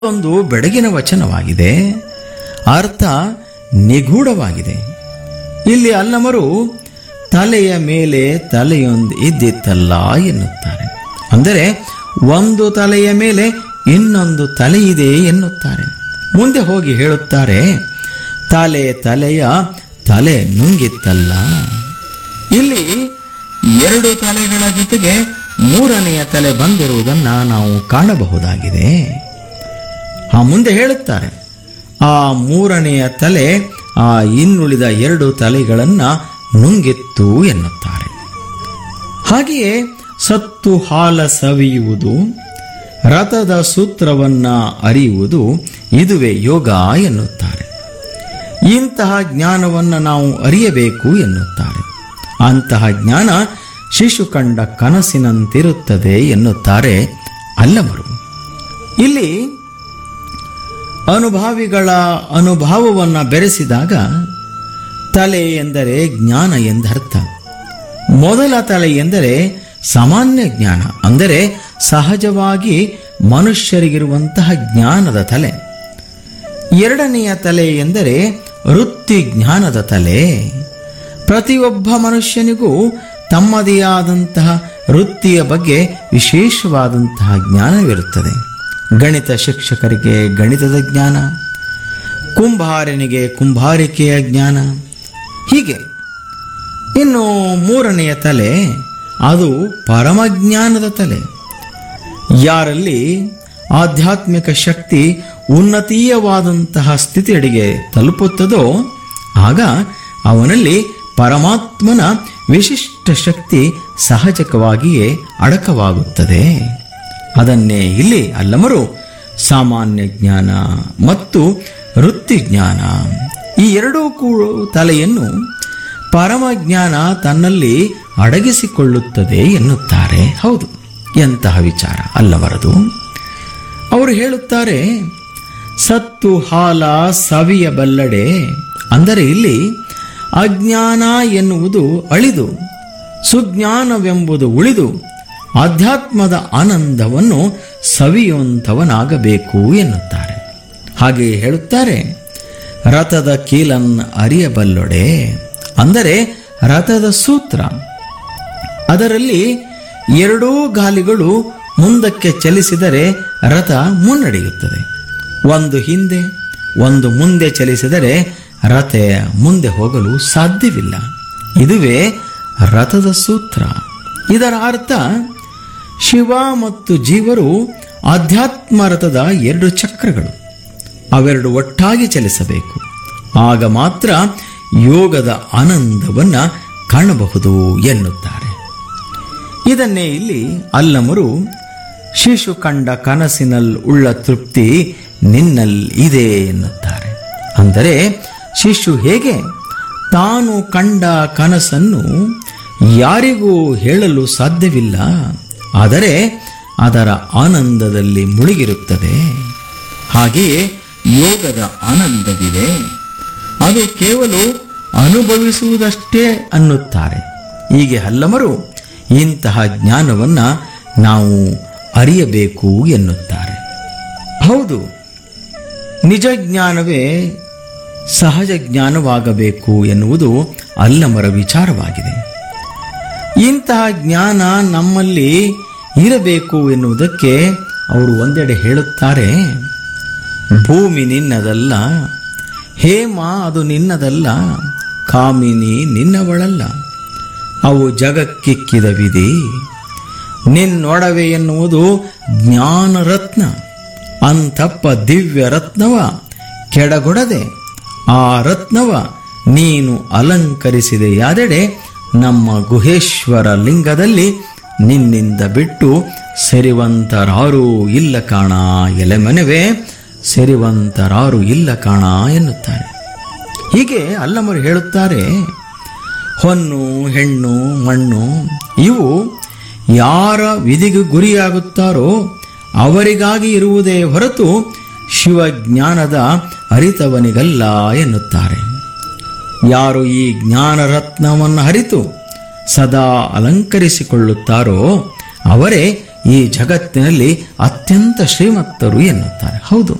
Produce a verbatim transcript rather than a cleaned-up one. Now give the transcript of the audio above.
ಒಂದು ಬೆಳಗಿನ ವಚನವಾಗಿದೆ. ಅರ್ಥ ನಿಗೂಢವಾಗಿದೆ. ಇಲ್ಲಿ ಅಲ್ಲಮರು ತಲೆಯ ಮೇಲೆ ತಲೆಯೊಂದು ಇದ್ದಿತ್ತಲ್ಲ ಎನ್ನುತ್ತಾರೆ. ಅಂದರೆ ಒಂದು ತಲೆಯ ಮೇಲೆ ಇನ್ನೊಂದು ತಲೆ ಇದೆ ಎನ್ನುತ್ತಾರೆ. ಮುಂದೆ ಹೋಗಿ ಹೇಳುತ್ತಾರೆ, ತಲೆ ತಲೆಯ ತಲೆ ನುಂಗಿತ್ತಲ್ಲ. ಇಲ್ಲಿ ಎರಡು ತಲೆಗಳ ಜೊತೆಗೆ ಮೂರನೆಯ ತಲೆ ಬಂದಿರುವುದನ್ನು ನಾವು ಕಾಣಬಹುದಾಗಿದೆ. ಆ ಮುಂದೆ ಹೇಳುತ್ತಾರೆ, ಆ ಮೂರನೆಯ ತಲೆ ಆ ಇನ್ನುಳಿದ ಎರಡು ತಲೆಗಳನ್ನು ನುಂಗಿತ್ತು ಎನ್ನುತ್ತಾರೆ. ಹಾಗೆಯೇ ಸತ್ತು ಹಾಲ ಸವಿಯುವುದು, ರಥದ ಸೂತ್ರವನ್ನ ಅರಿಯುವುದು ಇದುವೇ ಯೋಗ ಎನ್ನುತ್ತಾರೆ. ಇಂತಹ ಜ್ಞಾನವನ್ನು ನಾವು ಅರಿಯಬೇಕು ಎನ್ನುತ್ತಾರೆ. ಅಂತಹ ಜ್ಞಾನ ಶಿಶು ಕಂಡ ಕನಸಿನಂತಿರುತ್ತದೆ ಎನ್ನುತ್ತಾರೆ ಅಲ್ಲಮರು. ಇಲ್ಲಿ ಅನುಭಾವಿಗಳ ಅನುಭವವನ್ನು ಬೆರೆಸಿದಾಗ ತಲೆ ಎಂದರೆ ಜ್ಞಾನ ಎಂದರ್ಥ. ಮೊದಲ ತಲೆ ಎಂದರೆ ಸಾಮಾನ್ಯ ಜ್ಞಾನ, ಅಂದರೆ ಸಹಜವಾಗಿ ಮನುಷ್ಯರಿಗಿರುವಂತಹ ಜ್ಞಾನದ ತಲೆ. ಎರಡನೆಯ ತಲೆ ಎಂದರೆ ವೃತ್ತಿ ಜ್ಞಾನದ ತಲೆ. ಪ್ರತಿಯೊಬ್ಬ ಮನುಷ್ಯನಿಗೂ ತಮ್ಮದೇ ಆದಂತಹ ವೃತ್ತಿಯ ಬಗ್ಗೆ ವಿಶೇಷವಾದಂತಹ ಜ್ಞಾನವಿರುತ್ತದೆ. ಗಣಿತ ಶಿಕ್ಷಕರಿಗೆ ಗಣಿತದ ಜ್ಞಾನ, ಕುಂಬಾರನಿಗೆ ಕುಂಬಾರಿಕೆಯ ಜ್ಞಾನ, ಹೀಗೆ. ಇನ್ನು ಮೂರನೆಯ ತಲೆ ಅದು ಪರಮಜ್ಞಾನದ ತಲೆ. ಯಾರಲ್ಲಿ ಆಧ್ಯಾತ್ಮಿಕ ಶಕ್ತಿ ಉನ್ನತೀಯವಾದಂತಹ ಸ್ಥಿತಿಯಡೆಗೆ ತಲುಪುತ್ತದೋ ಆಗ ಅವನಲ್ಲಿ ಪರಮಾತ್ಮನ ವಿಶಿಷ್ಟ ಶಕ್ತಿ ಸಹಜವಾಗಿಯೇ ಅಡಕವಾಗುತ್ತದೆ. ಅದನ್ನೇ ಇಲ್ಲಿ ಅಲ್ಲಮರು ಸಾಮಾನ್ಯ ಜ್ಞಾನ ಮತ್ತು ವೃತ್ತಿ ಜ್ಞಾನ, ಈ ಎರಡೂ ಕೂಡ ತಲೆಯನ್ನು ಪರಮಜ್ಞಾನ ತನ್ನಲ್ಲಿ ಅಡಗಿಸಿಕೊಳ್ಳುತ್ತದೆ ಎನ್ನುತ್ತಾರೆ. ಹೌದು, ಎಂತಹ ವಿಚಾರ ಅಲ್ಲವರದು. ಅವರು ಹೇಳುತ್ತಾರೆ, ಸತ್ತು ಹಾಲ ಸವಿಯಬಲ್ಲಡೆ. ಅಂದರೆ ಇಲ್ಲಿ ಅಜ್ಞಾನ ಎನ್ನುವುದು ಅಳಿದು ಸುಜ್ಞಾನವೆಂಬುದು ಉಳಿದು ಆಧ್ಯಾತ್ಮದ ಆನಂದವನ್ನು ಸವಿಯುವಂಥವನಾಗಬೇಕು ಎನ್ನುತ್ತಾರೆ. ಹಾಗೆಯೇ ಹೇಳುತ್ತಾರೆ, ರಥದ ಕೀಲನ್ ಅರಿಯಬಲ್ಲೊಡೆ. ಅಂದರೆ ರಥದ ಸೂತ್ರ, ಅದರಲ್ಲಿ ಎರಡೂ ಗಾಲಿಗಳು ಮುಂದಕ್ಕೆ ಚಲಿಸಿದರೆ ರಥ ಮುನ್ನಡೆಯುತ್ತದೆ. ಒಂದು ಹಿಂದೆ ಒಂದು ಮುಂದೆ ಚಲಿಸಿದರೆ ರಥ ಮುಂದೆ ಹೋಗಲು ಸಾಧ್ಯವಿಲ್ಲ. ಇದುವೇ ರಥದ ಸೂತ್ರ. ಇದರ ಅರ್ಥ ಶಿವ ಮತ್ತು ಜೀವರು ಆಧ್ಯಾತ್ಮ ರಥದ ಎರಡು ಚಕ್ರಗಳು, ಅವೆರಡು ಒಟ್ಟಾಗಿ ಚಲಿಸಬೇಕು. ಆಗ ಮಾತ್ರ ಯೋಗದ ಆನಂದವನ್ನು ಕಾಣಬಹುದು ಎನ್ನುತ್ತಾರೆ. ಇದನ್ನೇ ಇಲ್ಲಿ ಅಲ್ಲಮರು ಶಿಶು ಕಂಡ ಕನಸಿನಲ್ಲಿ ಉಳ್ಳ ತೃಪ್ತಿ ನಿನ್ನಲ್ಲಿ ಇದೆ ಎನ್ನುತ್ತಾರೆ. ಅಂದರೆ ಶಿಶು ಹೇಗೆ ತಾನು ಕಂಡ ಕನಸನ್ನು ಯಾರಿಗೂ ಹೇಳಲು ಸಾಧ್ಯವಿಲ್ಲ, ಆದರೆ ಅದರ ಆನಂದದಲ್ಲಿ ಮುಳುಗಿರುತ್ತದೆ. ಹಾಗೆಯೇ ಯೋಗದ ಆನಂದವಿದೆ, ಅದು ಕೇವಲ ಅನುಭವಿಸುವುದಷ್ಟೇ ಅನ್ನುತ್ತಾರೆ. ಹೀಗೆ ಹಲ್ಲಮರು ಇಂತಹ ಜ್ಞಾನವನ್ನು ನಾವು ಅರಿಯಬೇಕು ಎನ್ನುತ್ತಾರೆ. ಹೌದು, ನಿಜ ಜ್ಞಾನವೇ ಸಹಜ ಜ್ಞಾನವಾಗಬೇಕು ಎನ್ನುವುದು ಅಲ್ಲಮರ ವಿಚಾರವಾಗಿದೆ. ಇಂತಹ ಜ್ಞಾನ ನಮ್ಮಲ್ಲಿ ಇರಬೇಕು ಎನ್ನುವುದಕ್ಕೆ ಅವರು ಒಂದೆಡೆ ಹೇಳುತ್ತಾರೆ, ಭೂಮಿ ನಿನ್ನದಲ್ಲ, ಹೇಮ ಅದು ನಿನ್ನದಲ್ಲ, ಕಾಮಿನಿ ನಿನ್ನವಳಲ್ಲ, ಅವು ಜಗಕ್ಕಿಕ್ಕಿದ ವಿಧಿ. ನಿನ್ನೊಡವೆ ಎನ್ನುವುದು ಜ್ಞಾನರತ್ನ, ಅಂತಪ್ಪ ದಿವ್ಯ ರತ್ನವ ಕೆಡಗೊಡದೆ ಆ ರತ್ನವ ನೀನು ಅಲಂಕರಿಸಿದೆಯಾದೆಡೆ ನಮ್ಮ ಗುಹೇಶ್ವರ ಲಿಂಗದಲ್ಲಿ ನಿನ್ನಿಂದ ಬಿಟ್ಟು ಸೆರಿವಂತರಾರೂ ಇಲ್ಲ ಕಾಣ, ಎಲೆಮನೆವೆ ಸೆರಿವಂತರಾರು ಇಲ್ಲ ಕಾಣ ಎನ್ನುತ್ತಾರೆ. ಹೀಗೆ ಅಲ್ಲಮರು ಹೇಳುತ್ತಾರೆ, ಹೊನ್ನು ಹೆಣ್ಣು ಮಣ್ಣು ಇವು ಯಾರ ವಿಧಿಗೆ ಗುರಿಯಾಗುತ್ತಾರೋ ಅವರಿಗಾಗಿ ಇರುವುದೇ ಹೊರತು ಶಿವಜ್ಞಾನದ ಅರಿತವನಿಗಲ್ಲ ಎನ್ನುತ್ತಾರೆ. ಯಾರು ಈ ಜ್ಞಾನ ರತ್ನವನ್ನು ಹರಿತು ಸದಾ ಅಲಂಕರಿಸಿಕೊಳ್ಳುತ್ತಾರೋ ಅವರೇ ಈ ಜಗತ್ತಿನಲ್ಲಿ ಅತ್ಯಂತ ಶ್ರೀಮಂತರು ಎನ್ನುತ್ತಾರೆ. ಹೌದು,